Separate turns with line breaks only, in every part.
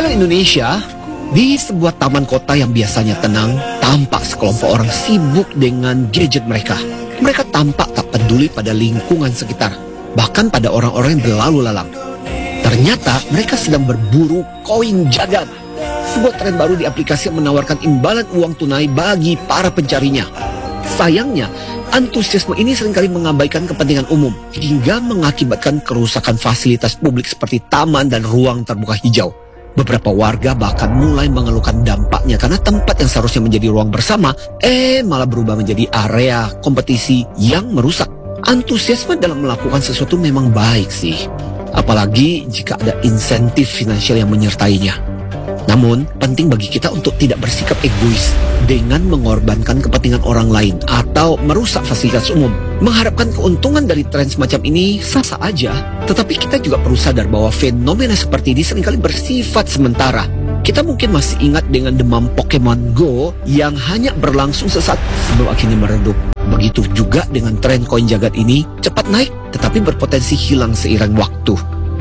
Inilah Indonesia. Di sebuah taman kota yang biasanya tenang, tampak sekelompok orang sibuk dengan gadget mereka. Mereka tampak tak peduli pada lingkungan sekitar, bahkan pada orang-orang yang berlalu lalang. Ternyata mereka sedang berburu koin jagat. Sebuah tren baru di aplikasi yang menawarkan imbalan uang tunai bagi para pencarinya. Sayangnya, antusiasme ini seringkali mengabaikan kepentingan umum hingga mengakibatkan kerusakan fasilitas publik seperti taman dan ruang terbuka hijau. Beberapa warga bahkan mulai mengeluhkan dampaknya karena tempat yang seharusnya menjadi ruang bersama malah berubah menjadi area kompetisi yang merusak. Antusiasme dalam melakukan sesuatu memang baik sih, apalagi jika ada insentif finansial yang menyertainya. Namun, penting bagi kita untuk tidak bersikap egois dengan mengorbankan kepentingan orang lain atau merusak fasilitas umum. Mengharapkan keuntungan dari tren semacam ini sah-sah aja, tetapi kita juga perlu sadar bahwa fenomena seperti ini seringkali bersifat sementara. Kita mungkin masih ingat dengan demam Pokemon Go yang hanya berlangsung sesaat sebelum akhirnya meredup. Begitu juga dengan tren koin jagat ini, cepat naik tetapi berpotensi hilang seiring waktu.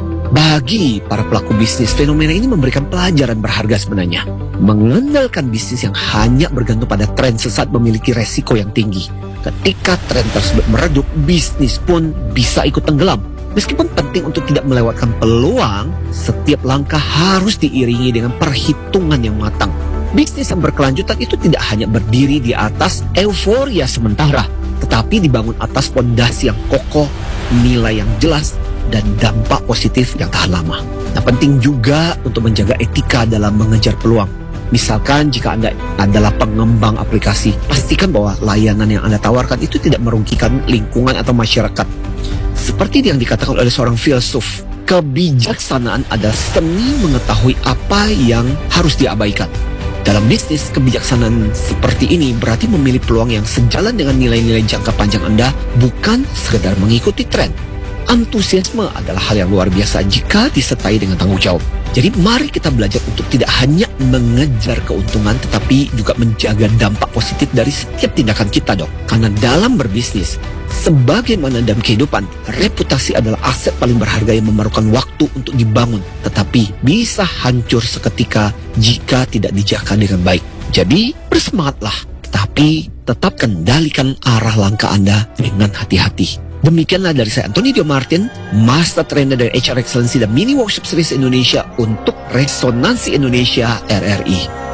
Bagi para pelaku bisnis, fenomena ini memberikan pelajaran berharga sebenarnya. Mengandalkan bisnis yang hanya bergantung pada tren sesat memiliki resiko yang tinggi. Ketika tren tersebut meredup, bisnis pun bisa ikut tenggelam. Meskipun penting untuk tidak melewatkan peluang, setiap langkah harus diiringi dengan perhitungan yang matang. Bisnis yang berkelanjutan itu tidak hanya berdiri di atas euforia sementara, tetapi dibangun atas fondasi yang kokoh, nilai yang jelas, dan dampak positif yang tahan lama. Nah, penting juga untuk menjaga etika dalam mengejar peluang. Misalkan jika Anda adalah pengembang aplikasi, pastikan bahwa layanan yang Anda tawarkan itu tidak merugikan lingkungan atau masyarakat. Seperti yang dikatakan oleh seorang filsuf, kebijaksanaan adalah seni mengetahui apa yang harus diabaikan. Dalam bisnis, kebijaksanaan seperti ini berarti memilih peluang yang sejalan dengan nilai-nilai jangka panjang Anda, bukan sekedar mengikuti tren. Antusiasme adalah hal yang luar biasa jika disertai dengan tanggung jawab. Jadi mari kita belajar untuk tidak hanya mengejar keuntungan, tetapi juga menjaga dampak positif dari setiap tindakan kita dong. Karena dalam berbisnis, sebagaimana dalam kehidupan, reputasi adalah aset paling berharga yang memerlukan waktu untuk dibangun, tetapi bisa hancur seketika jika tidak dijaga dengan baik. Jadi bersemangatlah, tetapi tetap kendalikan arah langkah Anda dengan hati-hati. Demikianlah dari saya, Anthony Dio Martin, Master Trainer dari HR Excellency dan Mini Workshop Series Indonesia untuk Resonansi Indonesia RRI.